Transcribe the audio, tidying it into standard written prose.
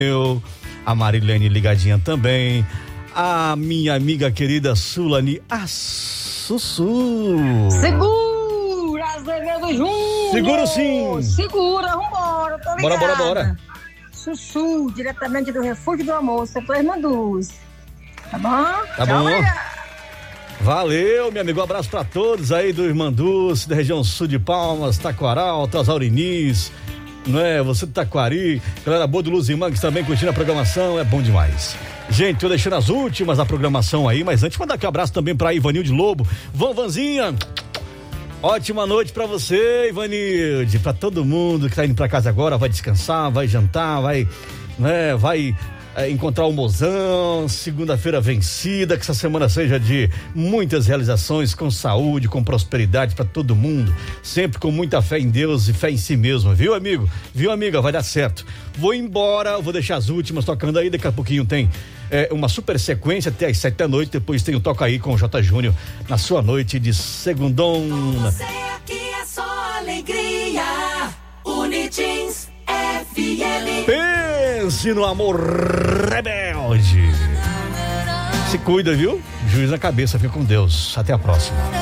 a Marilene ligadinha também, a minha amiga querida Sulani, a Sussu. Segura, Azevedo Júnior. Segura sim. Segura, vambora, tô ligada. Bora. Sussu, diretamente do Refúgio do Amor, setor Irmanduz. Tá bom? Tá Tchau, bom. Maria. Valeu, meu amigo, um abraço pra todos aí do Irmanduz, da região sul de Palmas, Taquaral, Tausaurinis, não é? Você do Taquari, galera boa do Luzimangues também curtindo a programação, é bom demais. Gente, tô deixando as últimas da programação aí, mas antes mandar aqui um abraço também pra Ivanilde Lobo, Vanzinha, ótima noite pra você, Ivanilde, pra todo mundo que tá indo pra casa agora, vai descansar, vai jantar, vai encontrar o mozão, segunda-feira vencida, que essa semana seja de muitas realizações, com saúde, com prosperidade para todo mundo, sempre com muita fé em Deus e fé em si mesmo, viu, amigo? Viu, amiga? Vai dar certo. Vou embora, vou deixar as últimas tocando aí, daqui a pouquinho tem uma super sequência até às 7 da noite, depois tem o Toca Aí com o J. Júnior na sua noite de segundão. Você aqui é só alegria, Unitins FM. Pense no amor rebelde. Se cuida, viu? Juiz na cabeça, fica com Deus. Até a próxima.